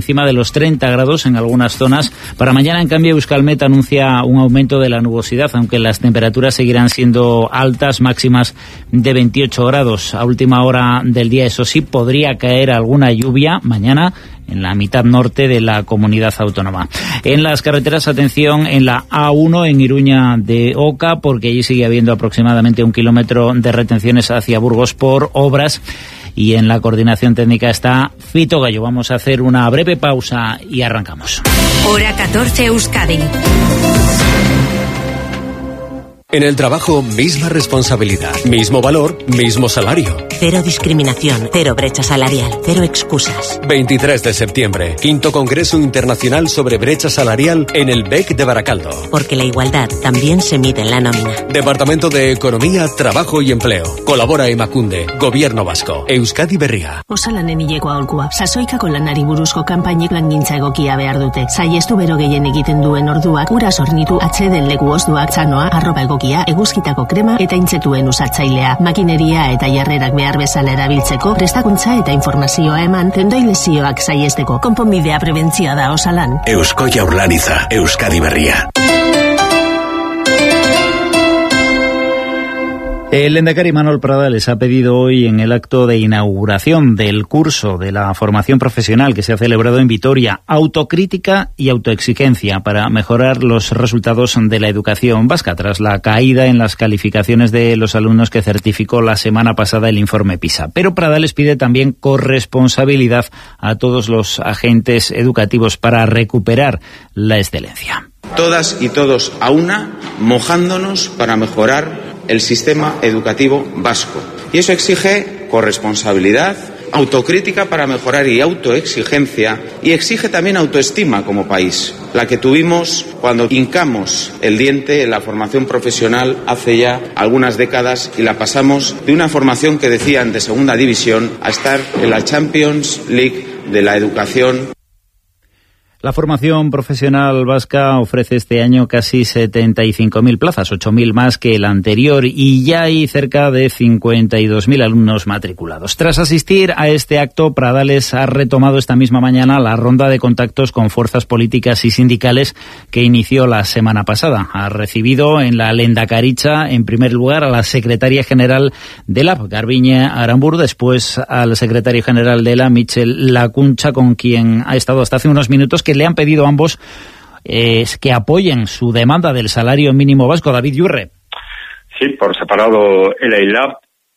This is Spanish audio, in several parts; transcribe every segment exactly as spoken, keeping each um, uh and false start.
encima de los treinta grados en algunas zonas. Para mañana, en cambio, Euskalmet anuncia un aumento de la nubosidad, aunque las temperaturas seguirán siendo altas, máximas de veintiocho grados. A última hora del día, eso sí, podría caer alguna lluvia mañana en la mitad norte de la comunidad autónoma. En las carreteras, atención, en la A uno en Iruña de Oca, porque allí sigue habiendo aproximadamente un kilómetro de retenciones hacia Burgos por obras. Y en la coordinación técnica está Fito Gallo. Vamos a hacer una breve pausa y arrancamos. Hora catorce, Euskadi. En el trabajo, misma responsabilidad, mismo valor, mismo salario. Cero discriminación, cero brecha salarial, cero excusas. veintitrés de septiembre, quinto Congreso Internacional sobre Brecha Salarial en el B E C de Baracaldo. Porque la igualdad también se mide en la nómina. Departamento de Economía, Trabajo y Empleo. Colabora Emakunde, Gobierno Vasco, Euskadi Berria. Osalanen hileko aholkua. Sasoikako lanari buruzko kanpainek plangintza egokia behar dute. Saiestu bero gehien egiten duen orduak, ura sornitu atxeden leku ozduak, txanoa, arropa egokia, eguzkitako krema eta intzetuen usatzailea. Makineria eta jarrerak behar bezala erabiltzeko, prestakuntza eta informazioa eman, tendoi lesioak saiesteko. Konponbidea prebentzioa da Osalan. Eusko Jaurlaritza, Euskadi Berria. El lehendakari Manuel Pradales ha pedido hoy en el acto de inauguración del curso de la formación profesional que se ha celebrado en Vitoria autocrítica y autoexigencia para mejorar los resultados de la educación vasca tras la caída en las calificaciones de los alumnos que certificó la semana pasada el informe PISA. Pero Pradales pide también corresponsabilidad a todos los agentes educativos para recuperar la excelencia. Todas y todos a una, mojándonos para mejorar el sistema educativo vasco. Y eso exige corresponsabilidad, autocrítica para mejorar y autoexigencia, y exige también autoestima como país, la que tuvimos cuando hincamos el diente en la formación profesional hace ya algunas décadas y la pasamos de una formación que decían de segunda división a estar en la Champions League de la educación. La formación profesional vasca ofrece este año casi setenta y cinco mil plazas, ocho mil más que el anterior, y ya hay cerca de cincuenta y dos mil alumnos matriculados. Tras asistir a este acto, Pradales ha retomado esta misma mañana la ronda de contactos con fuerzas políticas y sindicales que inició la semana pasada. Ha recibido en la Lehendakaritza, en primer lugar, a la secretaria general de la Garbiñe Aramburu, después al secretario general de la Michel Lacuncha, con quien ha estado hasta hace unos minutos, que le han pedido a ambos eh, que apoyen su demanda del salario mínimo vasco. David Yurre. Sí, por separado el EILAB,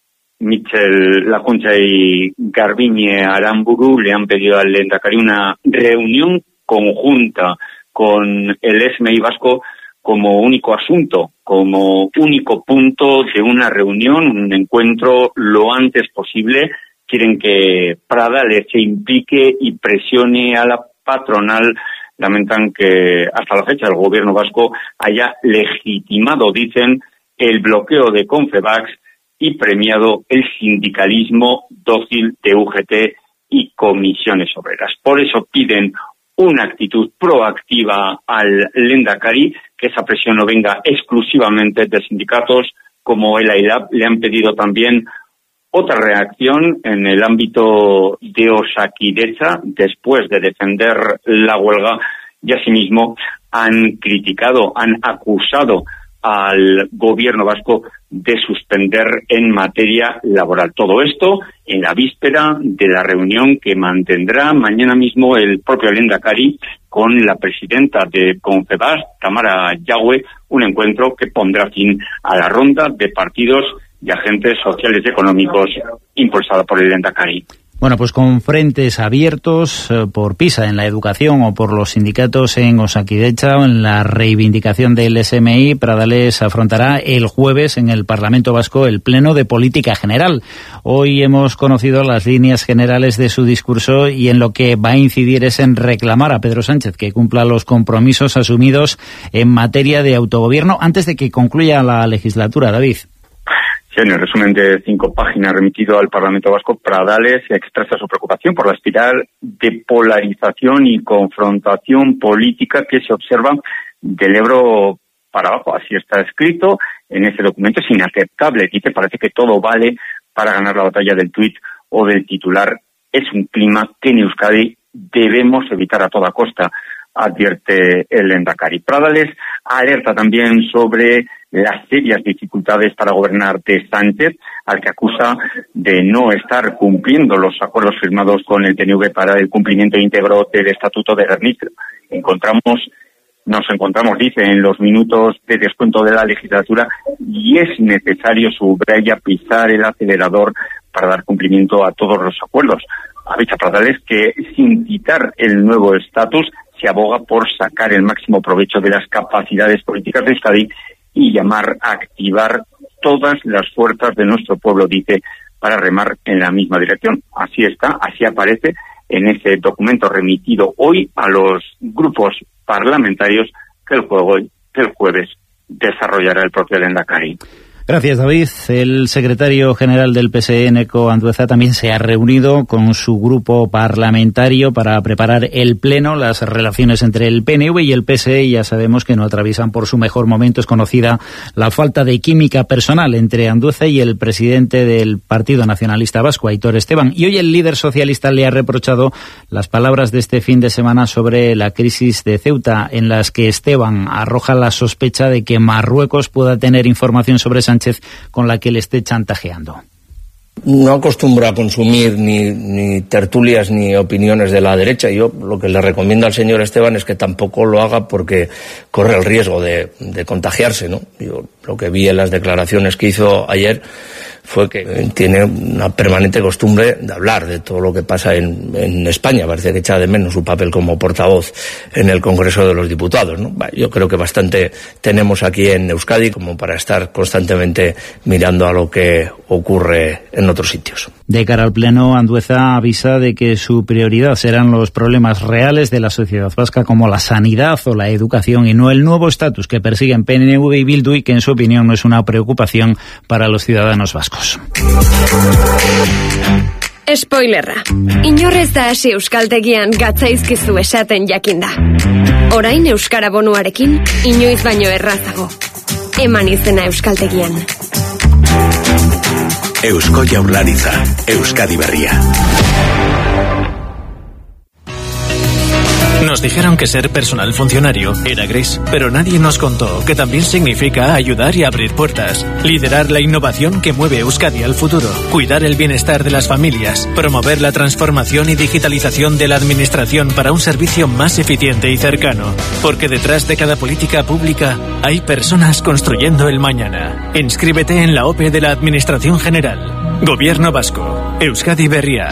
Michel Lacuncha y Garbiñe Aramburu le han pedido al Lehendakari una reunión conjunta con el S M I vasco como único asunto, como único punto de una reunión, un encuentro lo antes posible. Quieren que Pradales se implique y presione a la patronal. Lamentan que hasta la fecha el gobierno vasco haya legitimado, dicen, el bloqueo de Confebask y premiado el sindicalismo dócil de U G T y comisiones obreras. Por eso piden una actitud proactiva al Lehendakari, que esa presión no venga exclusivamente de sindicatos como el EILAB. Le han pedido también otra reacción en el ámbito de Osakidetza, después de defender la huelga, y asimismo han criticado, han acusado al gobierno vasco de suspender en materia laboral. Todo esto en la víspera de la reunión que mantendrá mañana mismo el propio Lehendakari con la presidenta de Confebask, Tamara Yagüe, un encuentro que pondrá fin a la ronda de partidos y agentes sociales y económicos impulsada por el Lehendakari. Bueno, pues con frentes abiertos eh, por PISA en la educación o por los sindicatos en Osakidetza o en la reivindicación del S M I, Pradales afrontará el jueves en el Parlamento Vasco el Pleno de Política General. Hoy hemos conocido las líneas generales de su discurso y en lo que va a incidir es en reclamar a Pedro Sánchez que cumpla los compromisos asumidos en materia de autogobierno antes de que concluya la legislatura. David. Sí, en el resumen de cinco páginas remitido al Parlamento Vasco, Pradales expresa su preocupación por la espiral de polarización y confrontación política que se observa del Ebro para abajo. Así está escrito en ese documento. Es inaceptable. Dice, parece que todo vale para ganar la batalla del tuit o del titular. Es un clima que en Euskadi debemos evitar a toda costa, advierte el Lehendakari. Pradales alerta también sobre las serias dificultades para gobernar de Sánchez, al que acusa de no estar cumpliendo los acuerdos firmados con el P N V para el cumplimiento íntegro del Estatuto de Gernika. Encontramos, nos encontramos, dice, en los minutos de descuento de la legislatura y es necesario, subraya, pisar el acelerador para dar cumplimiento a todos los acuerdos. Ha dicho Pradales que sin citar el nuevo estatus se aboga por sacar el máximo provecho de las capacidades políticas de Euskadi y llamar a activar todas las fuerzas de nuestro pueblo, dice, para remar en la misma dirección. Así está, así aparece en ese documento remitido hoy a los grupos parlamentarios que el, juego, que el jueves desarrollará el propio Lehendakari. Gracias, David. El secretario general del P S E, Eneko Andueza, también se ha reunido con su grupo parlamentario para preparar el pleno. Las relaciones entre el P N V y el P S E ya sabemos que no atraviesan por su mejor momento. Es conocida la falta de química personal entre Andueza y el presidente del Partido Nacionalista Vasco, Aitor Esteban. Y hoy el líder socialista le ha reprochado las palabras de este fin de semana sobre la crisis de Ceuta, en las que Esteban arroja la sospecha de que Marruecos pueda tener información sobre Sánchez con la que le esté chantajeando. No acostumbro a consumir ni, ni tertulias ni opiniones de la derecha. Yo lo que le recomiendo al señor Esteban es que tampoco lo haga porque corre el riesgo de, de contagiarse, ¿no? Yo lo que vi en las declaraciones que hizo ayer fue que tiene una permanente costumbre de hablar de todo lo que pasa en, en España. Parece que echa de menos su papel como portavoz en el Congreso de los Diputados, ¿no? Yo creo que bastante tenemos aquí en Euskadi como para estar constantemente mirando a lo que ocurre en otros sitios. De cara al Pleno, Andueza avisa de que su prioridad serán los problemas reales de la sociedad vasca, como la sanidad o la educación, y no el nuevo estatus que persiguen P N V y Bildu y que, en su opinión, no es una preocupación para los ciudadanos vascos. Spoilerra. Inorrez da hasi euskaltegian gatzaizkizu esaten jakinda. Orain euskara bonuarekin inoiz baino errazago. Eman izena euskaltegian. Eusko Jaurlaritza, Euskadi Berria. Nos dijeron que ser personal funcionario era gris, pero nadie nos contó que también significa ayudar y abrir puertas, liderar la innovación que mueve Euskadi al futuro, cuidar el bienestar de las familias, promover la transformación y digitalización de la administración para un servicio más eficiente y cercano, porque detrás de cada política pública hay personas construyendo el mañana. Inscríbete en la O P E de la Administración General. Gobierno Vasco. Euskadi Berria.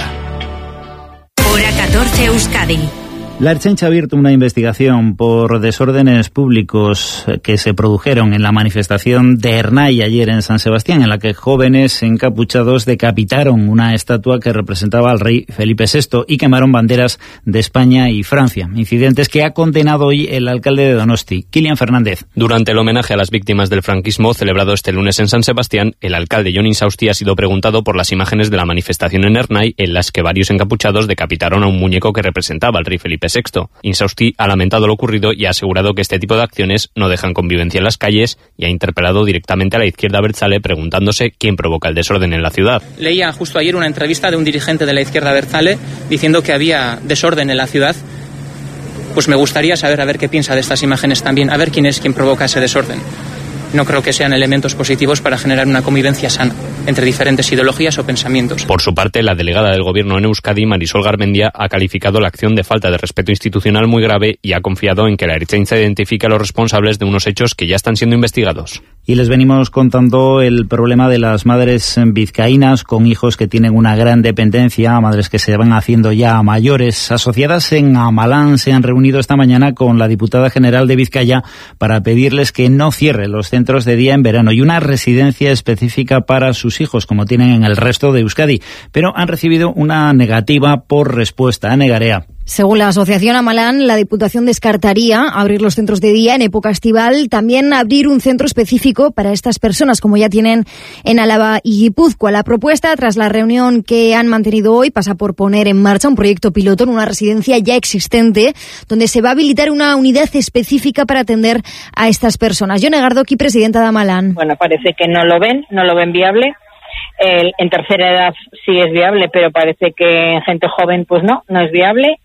Hora catorce Euskadi. La Ertzaintza ha abierto una investigación por desórdenes públicos que se produjeron en la manifestación de Ernai ayer en San Sebastián, en la que jóvenes encapuchados decapitaron una estatua que representaba al rey Felipe sexto y quemaron banderas de España y Francia. Incidentes que ha condenado hoy el alcalde de Donosti, Kilian Fernández. Durante el homenaje a las víctimas del franquismo celebrado este lunes en San Sebastián, el alcalde Jon Insausti ha sido preguntado por las imágenes de la manifestación en Ernai, en las que varios encapuchados decapitaron a un muñeco que representaba al rey Felipe sexto. Insausti ha lamentado lo ocurrido y ha asegurado que este tipo de acciones no dejan convivencia en las calles y ha interpelado directamente a la izquierda abertzale preguntándose quién provoca el desorden en la ciudad. Leía justo ayer una entrevista de un dirigente de la izquierda abertzale diciendo que había desorden en la ciudad. Pues me gustaría saber a ver qué piensa de estas imágenes también, a ver quién es quien provoca ese desorden. No creo que sean elementos positivos para generar una convivencia sana entre diferentes ideologías o pensamientos. Por su parte, la delegada del Gobierno en Euskadi, Marisol Garmendia, ha calificado la acción de falta de respeto institucional muy grave y ha confiado en que la Ertzaintza identifique a los responsables de unos hechos que ya están siendo investigados. Y les venimos contando el problema de las madres vizcaínas con hijos que tienen una gran dependencia, madres que se van haciendo ya mayores. Asociadas en Amalán se han reunido esta mañana con la diputada general de Vizcaya para pedirles que no cierre los centros centros de día en verano y una residencia específica para sus hijos, como tienen en el resto de Euskadi, pero han recibido una negativa por respuesta. Negarea. Según la Asociación Amalán, la Diputación descartaría abrir los centros de día en época estival, también abrir un centro específico para estas personas, como ya tienen en Álava y Guipúzcoa. La propuesta, tras la reunión que han mantenido hoy, pasa por poner en marcha un proyecto piloto en una residencia ya existente, donde se va a habilitar una unidad específica para atender a estas personas. Yone Gardoki, presidenta de Amalán. Bueno, parece que no lo ven, no lo ven viable. El, en tercera edad sí es viable, pero parece que en gente joven pues no, no es viable.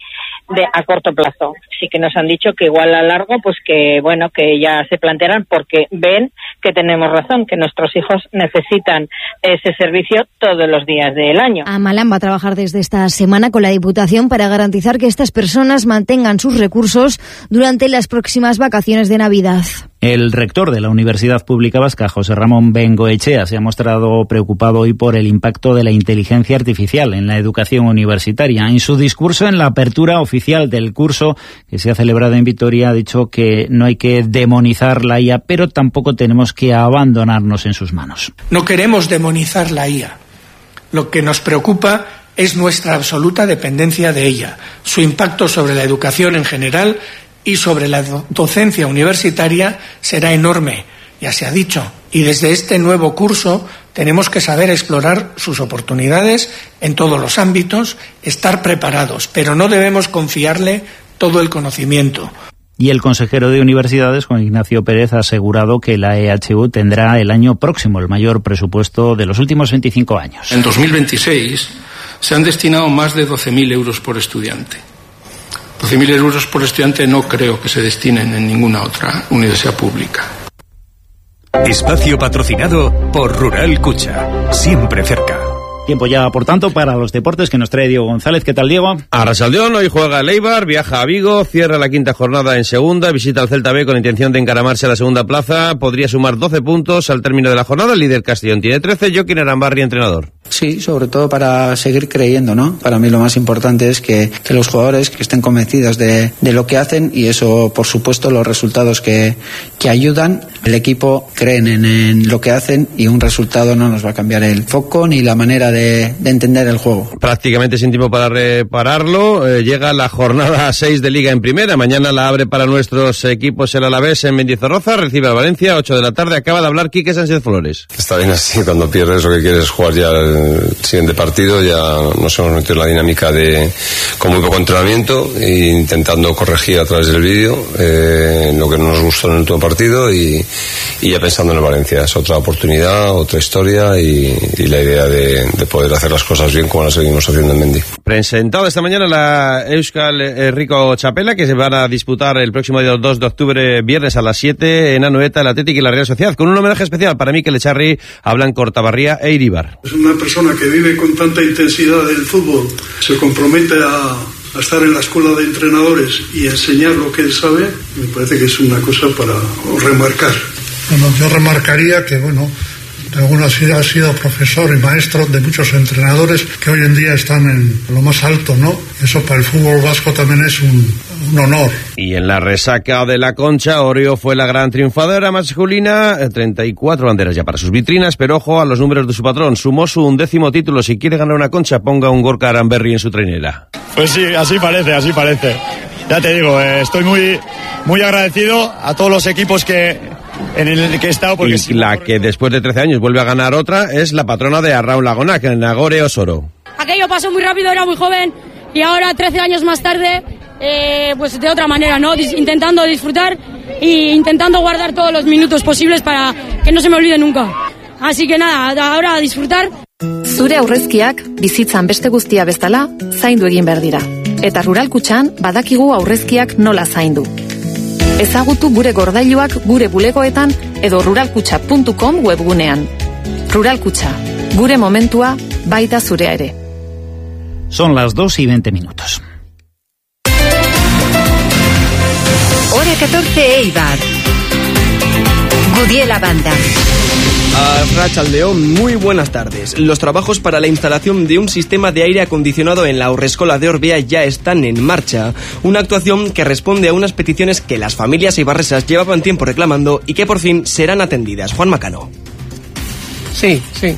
de a corto plazo. Sí que nos han dicho que igual a largo, pues que bueno, que ya se plantearán porque ven que tenemos razón, que nuestros hijos necesitan ese servicio todos los días del año. Amalan va a trabajar desde esta semana con la Diputación para garantizar que estas personas mantengan sus recursos durante las próximas vacaciones de Navidad. El rector de la Universidad Pública Vasca, José Ramón Bengoechea, se ha mostrado preocupado hoy por el impacto de la inteligencia artificial en la educación universitaria. En su discurso en la apertura oficial del curso que se ha celebrado en Vitoria, ha dicho que no hay que demonizar la I A, pero tampoco tenemos que abandonarnos en sus manos. No queremos demonizar la I A. Lo que nos preocupa es nuestra absoluta dependencia de ella, su impacto sobre la educación en general y sobre la docencia universitaria será enorme, ya se ha dicho, y desde este nuevo curso tenemos que saber explorar sus oportunidades en todos los ámbitos, estar preparados, pero no debemos confiarle todo el conocimiento. Y el consejero de Universidades, Juan Ignacio Pérez, ha asegurado que la E H U tendrá el año próximo el mayor presupuesto de los últimos veinticinco años. En dos mil veintiséis se han destinado más de doce mil euros por estudiante. doce mil euros por estudiante no creo que se destinen en ninguna otra universidad pública. Espacio patrocinado por Rural Cucha, siempre cerca. Tiempo ya, por tanto, para los deportes que nos trae Diego González. ¿Qué tal, Diego? Arrasaldón, hoy juega el Eibar, viaja a Vigo, cierra la quinta jornada en segunda, visita al Celta B con intención de encaramarse a la segunda plaza, podría sumar doce puntos al término de la jornada, el líder Castellón tiene trece, Joaquín Arambarri, entrenador. Sí, sobre todo para seguir creyendo, ¿no? Para mí lo más importante es que, que los jugadores que estén convencidos de, de lo que hacen y eso, por supuesto, los resultados que, que ayudan. El equipo creen en, en lo que hacen y un resultado no nos va a cambiar el foco ni la manera de, de entender el juego. Prácticamente sin tiempo para repararlo, eh, llega la jornada seis de Liga en Primera. Mañana la abre para nuestros equipos el Alavés en Mendizorroza, recibe al Valencia, ocho de la tarde. Acaba de hablar Quique Sánchez Flores. Está bien así, cuando pierdes lo que quieres es jugar ya el siguiente partido, ya nos hemos metido en la dinámica de con muy poco entrenamiento e intentando corregir a través del vídeo eh, lo que no nos gustó en el último partido y, y ya pensando en el Valencia. Es otra oportunidad, otra historia y, y la idea de, de poder hacer las cosas bien como las seguimos haciendo en Mendy. Presentado esta mañana la Euskal Rico Chapela, que se van a disputar el próximo día dos de octubre, viernes a las siete en Anoeta, el Atlético y la Real Sociedad, con un homenaje especial para Mikel Echarri, a Blanco Cortabarría e Iribar. Es una persona que vive con tanta intensidad el fútbol, se compromete a, a estar en la escuela de entrenadores y enseñar lo que él sabe, me parece que es una cosa para remarcar. Bueno, yo remarcaría que, bueno, alguno ha sido, ha sido profesor y maestro de muchos entrenadores que hoy en día están en lo más alto, ¿no? Eso para el fútbol vasco también es un, un honor. Y en la resaca de la Concha, Orio fue la gran triunfadora masculina, treinta y cuatro banderas ya para sus vitrinas, pero ojo a los números de su patrón, sumó su undécimo título. Si quiere ganar una Concha, ponga un Gorka Aramberri en su trainera. Pues sí, así parece, así parece. Ya te digo, eh, estoy muy, muy agradecido a todos los equipos que en el que he estado. Porque y si la que después de trece años vuelve a ganar otra es la patrona de Arraun Lagonac, Nagore Osoro. Aquello pasó muy rápido, era muy joven y ahora trece años más tarde, eh, pues de otra manera, ¿no? Dis- intentando disfrutar e intentando guardar todos los minutos posibles para que no se me olvide nunca. Así que nada, ahora a disfrutar. Zure aurrezkiak bizitzan beste guztia bezala zaindu egin behar dira. Eta Rural Kutxan badakigu aurrezkiak nola zaindu. Ezagutu gure gordailuak gure bulegoetan edo ruralkutxa puntu com webgunean. Rural Kutxa, gure momentua baita zurea ere. Son las dos y veinte minutos. Hora catorce Eibar. Gudiela Banda. Arratsaldeon, muy buenas tardes. Los trabajos para la instalación de un sistema de aire acondicionado en la Haurreskola de Orbea ya están en marcha. Una actuación que responde a unas peticiones que las familias eibarresas llevaban tiempo reclamando y que por fin serán atendidas. Juan Macano. Sí, sí.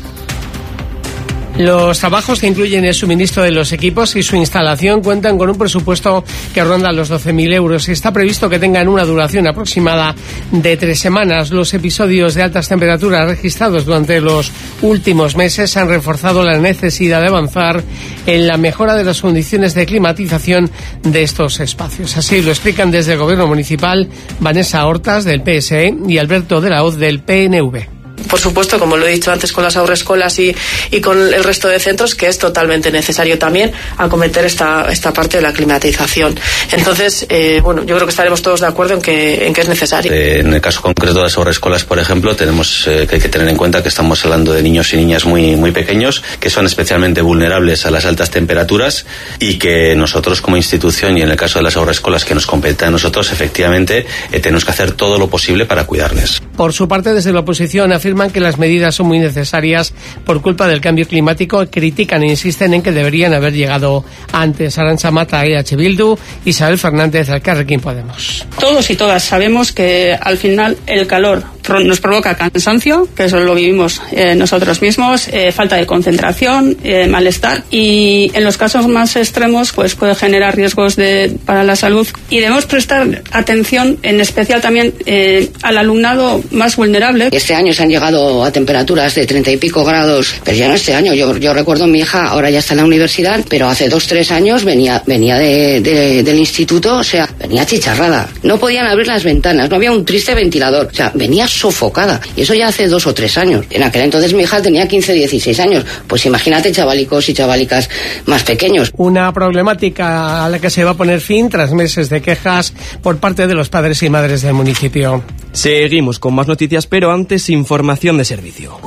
Los trabajos que incluyen el suministro de los equipos y su instalación cuentan con un presupuesto que ronda los doce mil euros y está previsto que tengan una duración aproximada de tres semanas. Los episodios de altas temperaturas registrados durante los últimos meses han reforzado la necesidad de avanzar en la mejora de las condiciones de climatización de estos espacios. Así lo explican desde el Gobierno Municipal Vanessa Hortas del P S E y Alberto de la Hoz del P N V. por supuesto, como lo he dicho antes, con las haurrescolas y, y con el resto de centros, que es totalmente necesario también acometer esta, esta parte de la climatización. Entonces, eh, bueno, yo creo que estaremos todos de acuerdo en que, en que es necesario. Eh, en el caso concreto de las haurrescolas, por ejemplo, tenemos eh, que hay que tener en cuenta que estamos hablando de niños y niñas muy, muy pequeños, que son especialmente vulnerables a las altas temperaturas y que nosotros como institución, y en el caso de las haurrescolas que nos compete a nosotros, efectivamente, eh, tenemos que hacer todo lo posible para cuidarles. Por su parte, desde la oposición afirman que las medidas son muy necesarias por culpa del cambio climático, critican e insisten en que deberían haber llegado antes. Arantxa Mata, E H Bildu, Isabel Fernández, Elkarrekin Podemos. Todos y todas sabemos que al final el calor nos provoca cansancio, que eso lo vivimos eh, nosotros mismos, eh, falta de concentración, eh, malestar, y en los casos más extremos pues puede generar riesgos de, para la salud, y debemos prestar atención en especial también eh, al alumnado más vulnerable. Este año se han llegado a temperaturas de treinta y pico grados, pero ya no este año. Yo, yo recuerdo mi hija, ahora ya está en la universidad, pero hace dos, tres años venía, venía de, de, del instituto, o sea, venía chicharrada. No podían abrir las ventanas, no había un triste ventilador, o sea, venía sofocada. Y eso ya hace dos o tres años. En aquel entonces mi hija tenía quince, dieciséis años. Pues imagínate chavalicos y chavalicas más pequeños. Una problemática a la que se va a poner fin tras meses de quejas por parte de los padres y madres del municipio. Seguimos con más noticias, pero antes información de servicio.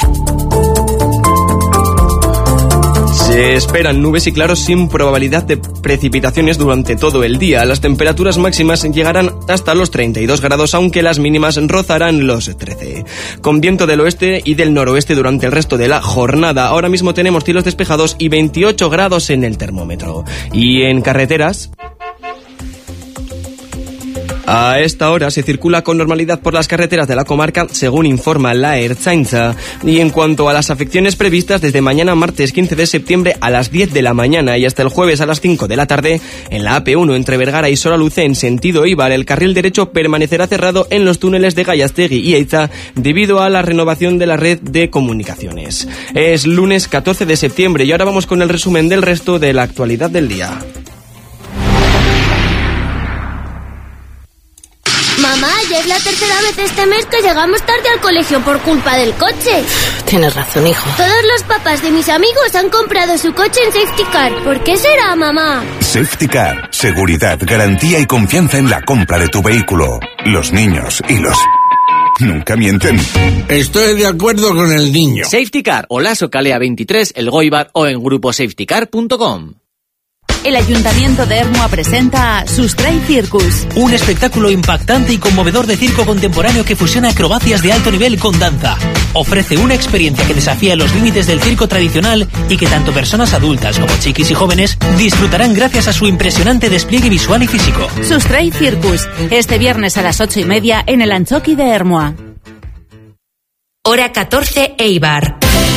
Se esperan nubes y claros sin probabilidad de precipitaciones durante todo el día. Las temperaturas máximas llegarán hasta los treinta y dos grados, aunque las mínimas rozarán los trece. Con viento del oeste y del noroeste durante el resto de la jornada. Ahora mismo tenemos cielos despejados y veintiocho grados en el termómetro. Y en carreteras... A esta hora se circula con normalidad por las carreteras de la comarca, según informa la Ertzaintza. Y en cuanto a las afecciones previstas, desde mañana martes quince de septiembre a las diez de la mañana y hasta el jueves a las cinco de la tarde, en la A P uno entre Vergara y Soraluce en sentido Eibar, el carril derecho permanecerá cerrado en los túneles de Gallastegui y Eiza debido a la renovación de la red de comunicaciones. Es lunes catorce de septiembre y ahora vamos con el resumen del resto de la actualidad del día. Mamá, ya es la tercera vez este mes que llegamos tarde al colegio por culpa del coche. Tienes razón, hijo. Todos los papás de mis amigos han comprado su coche en Safety Car. ¿Por qué será, mamá? Safety Car. Seguridad, garantía y confianza en la compra de tu vehículo. Los niños y los... nunca mienten. Estoy de acuerdo con el niño. Safety Car, Olaso Calea veintitrés, El Goibar o en grupo safety car punto com. El Ayuntamiento de Ermua presenta Sustray Circus. Un espectáculo impactante y conmovedor de circo contemporáneo que fusiona acrobacias de alto nivel con danza. Ofrece una experiencia que desafía los límites del circo tradicional y que tanto personas adultas como chiquis y jóvenes disfrutarán gracias a su impresionante despliegue visual y físico. Sustray Circus, este viernes a las ocho y media en el Anchoqui de Ermua. Hora catorce, Eibar.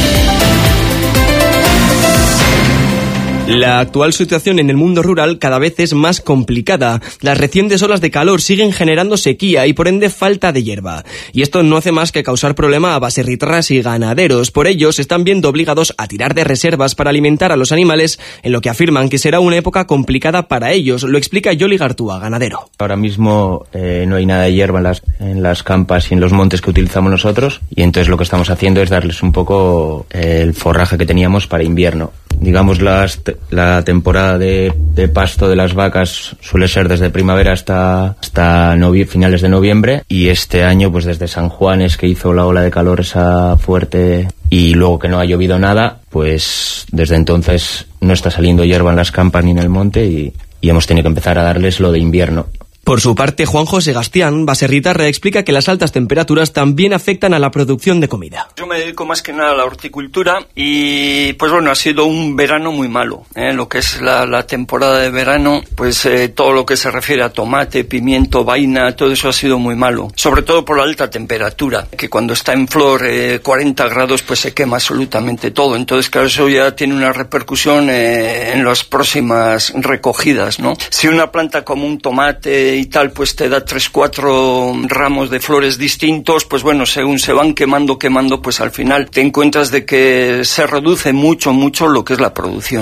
La actual situación en el mundo rural cada vez es más complicada. Las recientes olas de calor siguen generando sequía y por ende falta de hierba. Y esto no hace más que causar problema a baserritarras y ganaderos. Por ello, se están viendo obligados a tirar de reservas para alimentar a los animales, en lo que afirman que será una época complicada para ellos. Lo explica Yoli Gartúa, ganadero. Ahora mismo eh, no hay nada de hierba en las, en las campas y en los montes que utilizamos nosotros, y entonces lo que estamos haciendo es darles un poco eh, el forraje que teníamos para invierno. Digamos, las, la temporada de, de pasto de las vacas suele ser desde primavera hasta, hasta novie, finales de noviembre, y este año pues desde San Juanes, que hizo la ola de calor esa fuerte y luego que no ha llovido nada, pues desde entonces no está saliendo hierba en las campas ni en el monte y, y hemos tenido que empezar a darles lo de invierno. Por su parte, Juan José Gastián, baserritarra, explica que las altas temperaturas también afectan a la producción de comida. Yo me dedico más que nada a la horticultura y pues bueno, ha sido un verano muy malo, ¿eh? Lo que es la, la temporada de verano, pues eh, todo lo que se refiere a tomate, pimiento, vaina, todo eso ha sido muy malo, sobre todo por la alta temperatura, que cuando está en flor eh, cuarenta grados pues se quema absolutamente todo, entonces claro, eso ya tiene una repercusión eh, en las próximas recogidas, ¿no? Si una planta como un tomate y tal, pues te da tres, cuatro ramos de flores distintos, pues bueno, según se van quemando, quemando, pues al final te encuentras de que se reduce mucho, mucho lo que es la producción.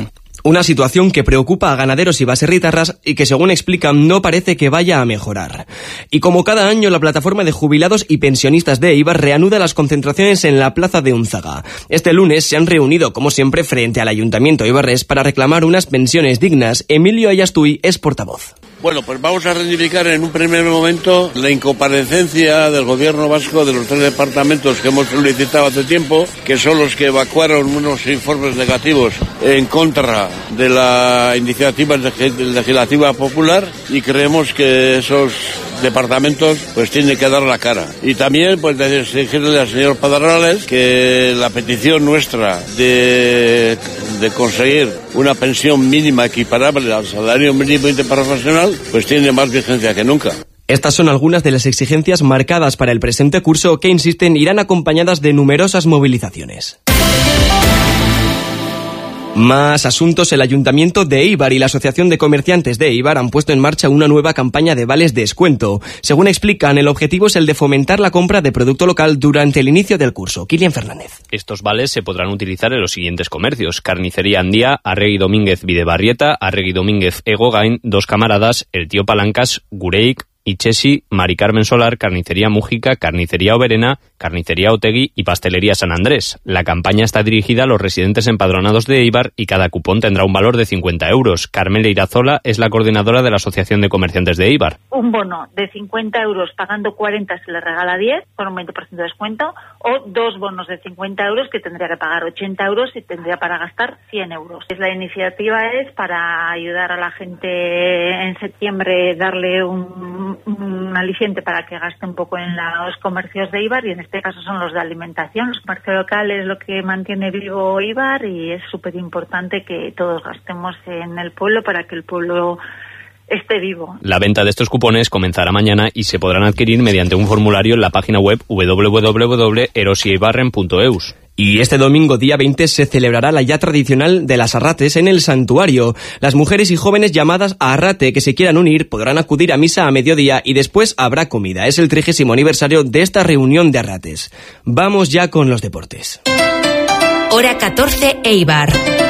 Una situación que preocupa a ganaderos y baserritarras y que, según explican, no parece que vaya a mejorar. Y como cada año, la plataforma de jubilados y pensionistas de Eibar reanuda las concentraciones en la plaza de Unzaga. Este lunes se han reunido, como siempre, frente al Ayuntamiento eibarrés para reclamar unas pensiones dignas. Emilio Ayastuy es portavoz. Bueno, pues vamos a reivindicar en un primer momento la incomparecencia del gobierno vasco de los tres departamentos que hemos solicitado hace tiempo, que son los que evacuaron unos informes negativos en contra de la iniciativa legislativa popular, y creemos que esos departamentos pues tienen que dar la cara. Y también pues exigirle al señor Padrales que la petición nuestra de, de conseguir una pensión mínima equiparable al salario mínimo interprofesional pues tiene más vigencia que nunca. Estas son algunas de las exigencias marcadas para el presente curso que, insisten, irán acompañadas de numerosas movilizaciones. Más asuntos. El Ayuntamiento de Eibar y la Asociación de Comerciantes de Eibar han puesto en marcha una nueva campaña de vales de descuento. Según explican, el objetivo es el de fomentar la compra de producto local durante el inicio del curso. Kilian Fernández. Estos vales se podrán utilizar en los siguientes comercios: Carnicería Andía, Arregui Domínguez Videbarrieta, Arregui Domínguez Egogain, Dos Camaradas, El Tío Palancas, Gureik, Ichesi, Mari Carmen Solar, Carnicería Mújica, Carnicería Oberena, Carnicería Otegui y Pastelería San Andrés. La campaña está dirigida a los residentes empadronados de Eibar y cada cupón tendrá un valor de cincuenta euros. Carmela Irazola es la coordinadora de la Asociación de Comerciantes de Eibar. Un bono de cincuenta euros pagando cuarenta se le regala diez con un veinte por ciento de descuento, o dos bonos de cincuenta euros que tendría que pagar ochenta euros y tendría para gastar cien euros. La iniciativa es para ayudar a la gente en septiembre, darle un un aliciente para que gaste un poco en los comercios de Eibar, y en este caso son los de alimentación. Los comercios locales es lo que mantiene vivo Eibar, y es súper importante que todos gastemos en el pueblo para que el pueblo esté vivo. La venta de estos cupones comenzará mañana y se podrán adquirir mediante un formulario en la página web doble u doble u doble u punto erosieibarren punto eus. Y este domingo, día veinte, se celebrará la ya tradicional de las arrates en el santuario. Las mujeres y jóvenes llamadas a arrate que se quieran unir podrán acudir a misa a mediodía y después habrá comida. Es el trigésimo aniversario de esta reunión de arrates. Vamos ya con los deportes. Hora catorce, Eibar.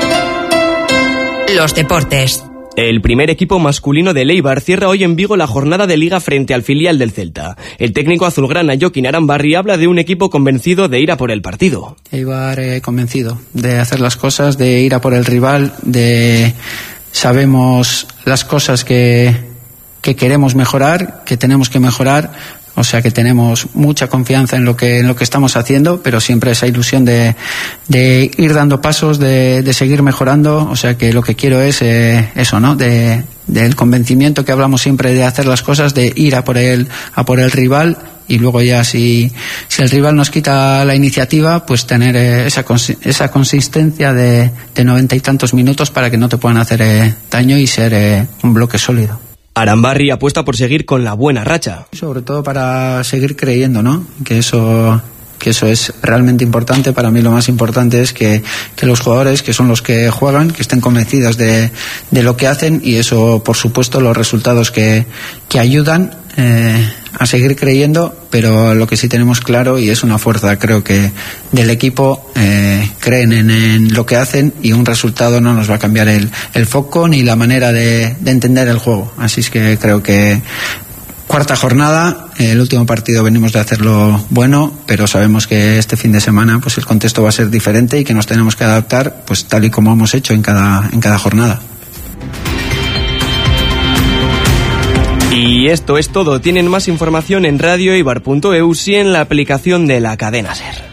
Los deportes. El primer equipo masculino del Eibar cierra hoy en Vigo la jornada de Liga frente al filial del Celta. El técnico azulgrana Joaquín Arambarri habla de un equipo convencido de ir a por el partido. Eibar eh, convencido de hacer las cosas, de ir a por el rival, de sabemos las cosas que, que queremos mejorar, que tenemos que mejorar. O sea que tenemos mucha confianza en lo que en lo que estamos haciendo, pero siempre esa ilusión de, de ir dando pasos, de, de seguir mejorando. O sea que lo que quiero es eh, eso, ¿no? De, del convencimiento que hablamos siempre de hacer las cosas, de ir a por el a por el rival, y luego ya si si el rival nos quita la iniciativa, pues tener eh, esa esa consistencia de, de noventa y tantos minutos para que no te puedan hacer eh, daño y ser eh, un bloque sólido. Arambarri apuesta por seguir con la buena racha. Sobre todo para seguir creyendo, ¿no? Que eso, que eso es realmente importante. Para mí lo más importante es que, que los jugadores, que son los que juegan, que estén convencidos de, de lo que hacen, y eso, por supuesto, los resultados que, que ayudan eh, a seguir creyendo, pero lo que sí tenemos claro, y es una fuerza, creo que del equipo, eh, creen en, en lo que hacen, y un resultado no nos va a cambiar el, el foco ni la manera de, de entender el juego. Así es que creo que cuarta jornada, el último partido venimos de hacerlo bueno, pero sabemos que este fin de semana pues el contexto va a ser diferente y que nos tenemos que adaptar pues tal y como hemos hecho en cada, en cada jornada. Y esto es todo. Tienen más información en radio eibar punto eus y en la aplicación de la cadena SER.